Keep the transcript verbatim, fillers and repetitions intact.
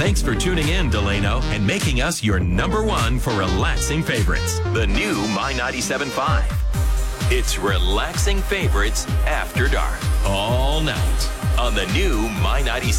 Thanks for tuning in, Delano, and making us your number one for relaxing favorites. The new My ninety-seven point five. It's relaxing favorites after dark. All night on the new My ninety-seven.